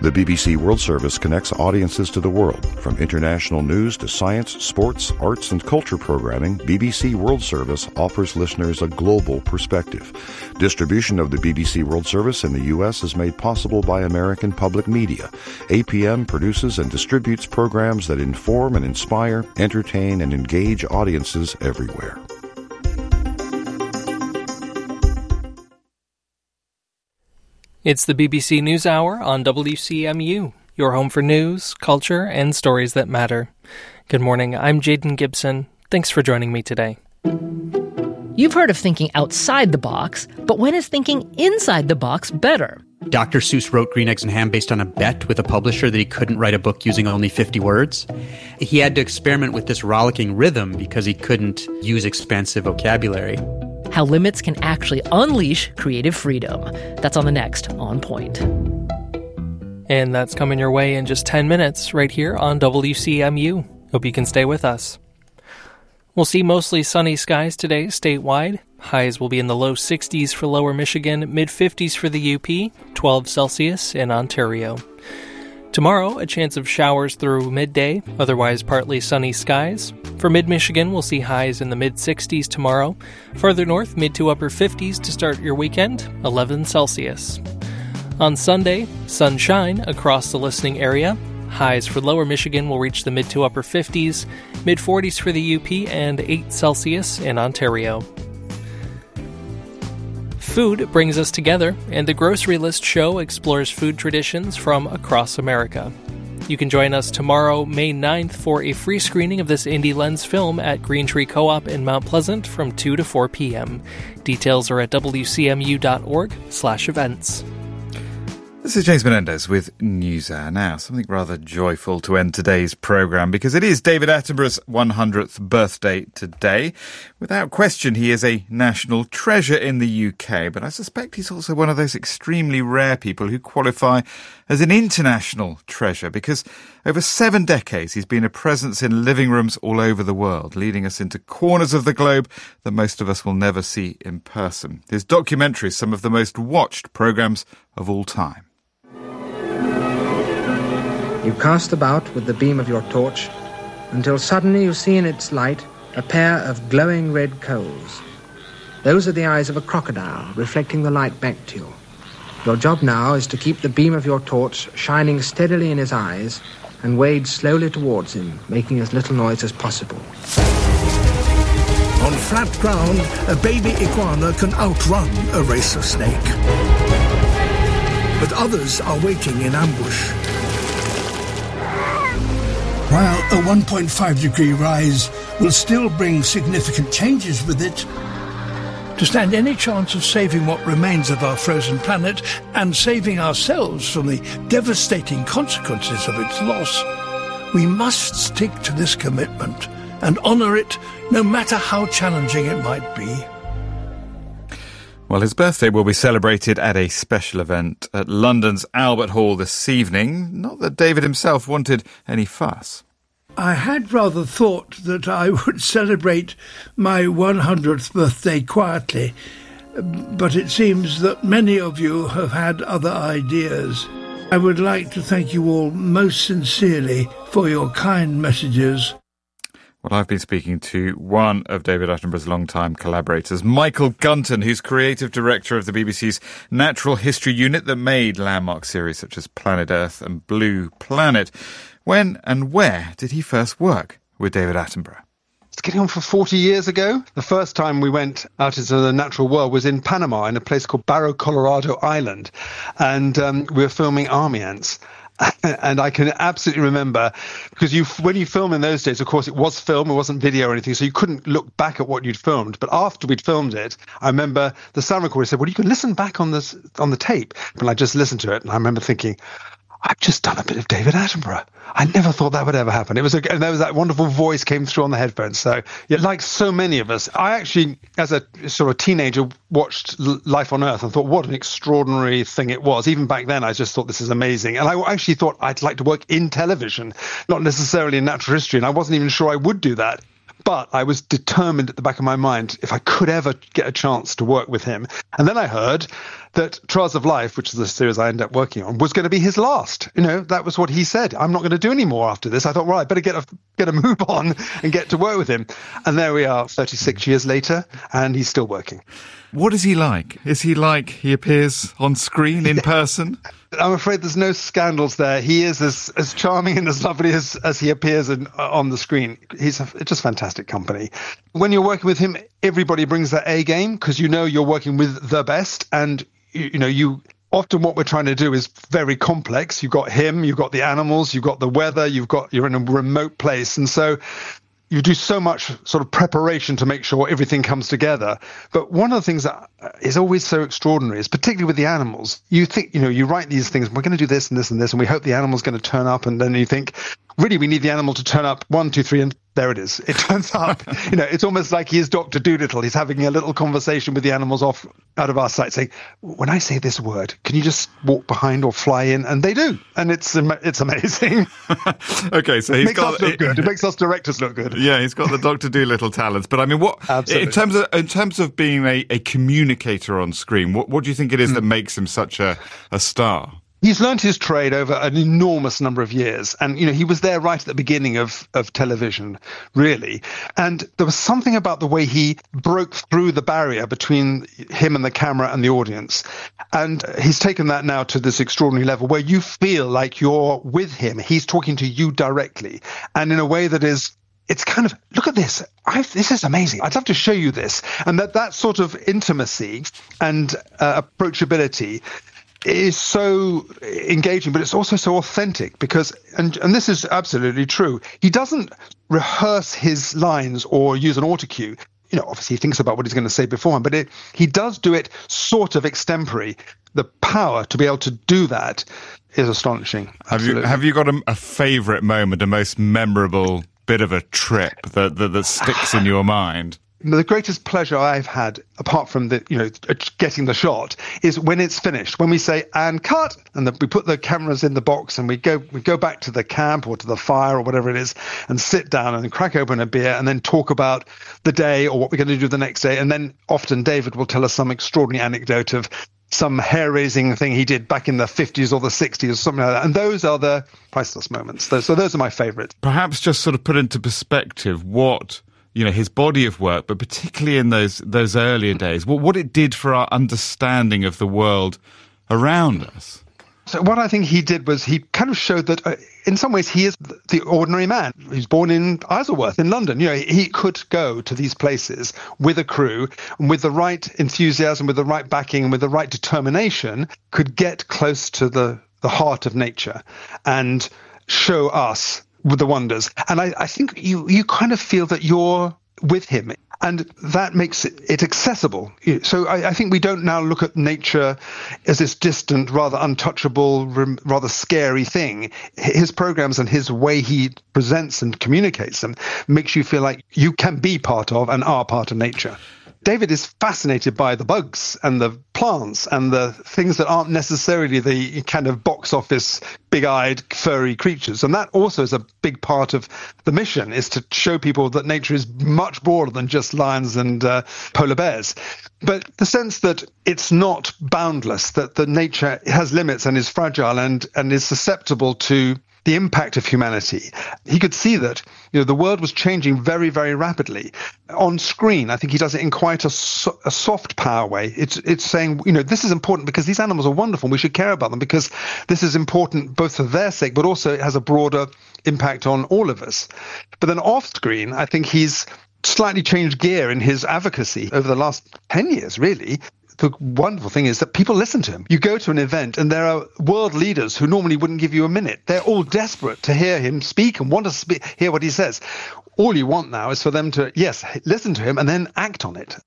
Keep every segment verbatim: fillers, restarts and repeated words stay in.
The B B C World Service connects audiences to the world. From international news to science, sports, arts, and culture programming, B B C World Service offers listeners a global perspective. Distribution of the B B C World Service in the U S is made possible by American Public Media. A P M produces and distributes programs that inform and inspire, entertain, and engage audiences everywhere. It's the B B C NewsHour on W C M U, your home for news, culture, and stories that matter. Good morning, I'm Jaden Gibson. Thanks for joining me today. You've heard of thinking outside the box, but when is thinking inside the box better? Doctor Seuss wrote Green Eggs and Ham based on a bet with a publisher that he couldn't write a book using only fifty words. He had to experiment with this rollicking rhythm because he couldn't use expansive vocabulary. How limits can actually unleash creative freedom. That's on the next On Point. And that's coming your way in just ten minutes right here on W C M U. Hope you can stay with us. We'll see mostly sunny skies today statewide. Highs will be in the low sixties for lower Michigan, mid-fifties for the U P, twelve Celsius in Ontario. Tomorrow, a chance of showers through midday, otherwise partly sunny skies. For mid-Michigan, we'll see highs in the mid-sixties tomorrow. Further north, mid to upper fifties to start your weekend, eleven Celsius. On Sunday, sunshine across the listening area. Highs for lower Michigan will reach the mid to upper fifties, mid-forties for the U P, and eight Celsius in Ontario. Food brings us together, and the Grocery List show explores food traditions from across America. You can join us tomorrow, May ninth, for a free screening of this Indie Lens film at Green Tree Co-op in Mount Pleasant from two to four p.m. Details are at w c m u dot org slash events. This is James Menendez with NewsHour. Now, something rather joyful to end today's programme, because it is David Attenborough's one hundredth birthday today. Without question, he is a national treasure in the U K, but I suspect he's also one of those extremely rare people who qualify as an international treasure, because over seven decades he's been a presence in living rooms all over the world, leading us into corners of the globe that most of us will never see in person. His documentary is some of the most watched programmes of all time. You cast about with the beam of your torch until suddenly you see in its light a pair of glowing red coals. Those are the eyes of a crocodile reflecting the light back to you. Your job now is to keep the beam of your torch shining steadily in his eyes and wade slowly towards him, making as little noise as possible. On flat ground, a baby iguana can outrun a racer snake. But others are waiting in ambush. While a one point five degree rise will still bring significant changes with it, to stand any chance of saving what remains of our frozen planet and saving ourselves from the devastating consequences of its loss, we must stick to this commitment and honour it no matter how challenging it might be. Well, his birthday will be celebrated at a special event at London's Albert Hall this evening. Not that David himself wanted any fuss. I had rather thought that I would celebrate my one hundredth birthday quietly, but it seems that many of you have had other ideas. I would like to thank you all most sincerely for your kind messages. Well, I've been speaking to one of David Attenborough's longtime collaborators, Michael Gunton, who's creative director of the B B C's Natural History Unit that made landmark series such as Planet Earth and Blue Planet. When and where did he first work with David Attenborough? It's getting on for forty years ago. The first time we went out into the natural world was in Panama, in a place called Barro Colorado Island. And um, we were filming army ants. And I can absolutely remember, because you, when you film in those days, of course, it was film, it wasn't video or anything, so you couldn't look back at what you'd filmed. But after we'd filmed it, I remember the sound recorder said, well, you can listen back on this on the tape. And I just listened to it, and I remember thinking, I've just done a bit of David Attenborough. I never thought that would ever happen. It was, a, and there was that wonderful voice came through on the headphones. So, yeah, like so many of us, I actually, as a sort of teenager, watched Life on Earth and thought, what an extraordinary thing it was. Even back then, I just thought this is amazing. And I actually thought I'd like to work in television, not necessarily in natural history. And I wasn't even sure I would do that. But I was determined at the back of my mind if I could ever get a chance to work with him. And then I heard that Trials of Life, which is the series I ended up working on, was going to be his last. You know, that was what he said. I'm not going to do any more after this. I thought, well, I better get a get a move on and get to work with him. And there we are, thirty-six years later, and he's still working. What is he like? Is he like he appears on screen in person? I'm afraid there's no scandals there. He is as, as charming and as lovely as, as he appears in, on the screen. He's a, just fantastic company. When you're working with him, everybody brings their A game because you know you're working with the best. And, you, you know, you often what we're trying to do is very complex. You've got him, you've got the animals, you've got the weather, you've got you're in a remote place. And so you do so much sort of preparation to make sure everything comes together. But one of the things that is always so extraordinary is particularly with the animals. You think, you know, you write these things, we're going to do this and this and this, and we hope the animal's going to turn up. And then you think, really, we need the animal to turn up one, two, three, and there it is. It turns up. You know, it's almost like he is Doctor Dolittle. He's having a little conversation with the animals off out of our sight, saying, when I say this word, can you just walk behind or fly in? And they do. And it's it's amazing. Okay, so he's it makes got us look it, good. It makes us directors look good. Yeah, he's got the Doctor Dolittle talents. But I mean, what Absolutely. in terms of in terms of being a, a communicator on screen, what what do you think it is mm. that makes him such a, a star? He's learned his trade over an enormous number of years. And, you know, he was there right at the beginning of, of television, really. And there was something about the way he broke through the barrier between him and the camera and the audience. And he's taken that now to this extraordinary level where you feel like you're with him. He's talking to you directly and in a way that is, it's kind of, look at this. I've, this is amazing. I'd love to show you this. And that, that sort of intimacy and uh, approachability is so engaging, but it's also so authentic because, and, and this is absolutely true, he doesn't rehearse his lines or use an autocue. You know, obviously he thinks about what he's going to say beforehand, but it, he does do it sort of extempore. The power to be able to do that is astonishing. Have you, have you got a, a favourite moment, a most memorable bit of a trip that, that, that sticks in your mind? The greatest pleasure I've had, apart from the, you know, getting the shot, is when it's finished. When we say "and cut," and the, we put the cameras in the box, and we go we go back to the camp or to the fire or whatever it is, and sit down and crack open a beer, and then talk about the day or what we're going to do the next day. And then often David will tell us some extraordinary anecdote of some hair-raising thing he did back in the fifties or the sixties or something like that. And those are the priceless moments. So those are my favourites. Perhaps just sort of put into perspective what, you know, his body of work, but particularly in those those earlier days, what, what it did for our understanding of the world around us. So what I think he did was he kind of showed that uh, in some ways he is the ordinary man. He's born in Isleworth in London. You know, he could go to these places with a crew and with the right enthusiasm, with the right backing and with the right determination, could get close to the, the heart of nature and show us with the wonders. And I, I think you, you kind of feel that you're with him. And that makes it, it accessible. So I, I think we don't now look at nature as this distant, rather untouchable, rather scary thing. His programs and his way he presents and communicates them makes you feel like you can be part of and are part of nature. David is fascinated by the bugs and the plants and the things that aren't necessarily the kind of box office, big-eyed, furry creatures. And that also is a big part of the mission, is to show people that nature is much broader than just lions and uh, polar bears. But the sense that it's not boundless, that the nature has limits and is fragile and, and is susceptible to the impact of humanity. He could see that, you know, the world was changing very, very rapidly. On screen, I think he does it in quite a, so, a soft power way. It's it's saying, you know, this is important because these animals are wonderful. We should care about them because this is important both for their sake, but also it has a broader impact on all of us. But then off screen, I think he's slightly changed gear in his advocacy over the last ten years, really. The wonderful thing is that people listen to him. You go to an event and there are world leaders who normally wouldn't give you a minute. They're all desperate to hear him speak and want to speak, hear what he says. All you want now is for them to, yes, listen to him and then act on it.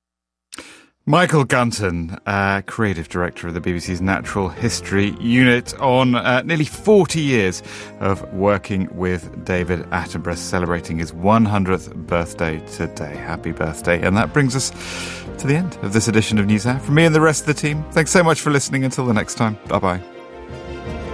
Michael Gunton, uh, creative director of the B B C's Natural History Unit, on uh, nearly forty years of working with David Attenborough, celebrating his one hundredth birthday today. Happy birthday. And that brings us to the end of this edition of NewsHour. From me and the rest of the team, thanks so much for listening. Until the next time, bye-bye.